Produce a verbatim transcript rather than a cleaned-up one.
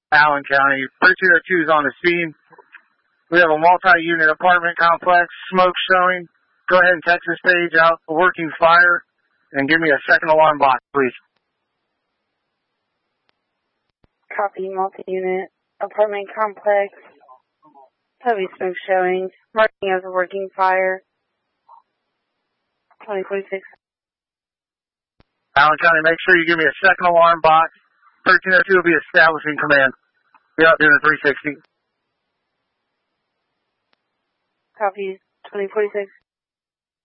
Allen County. thirteen oh two is on the scene. We have a multi-unit apartment complex, smoke showing. Go ahead and text this page out for working fire and give me a second alarm box, please. Copy, multi-unit apartment complex. Heavy smoke showing. Marking as a working fire. twenty forty-six. Allen County, make sure you give me a second alarm box. thirteen oh two will be establishing command. Be out doing a three sixty. Copy, twenty forty-six.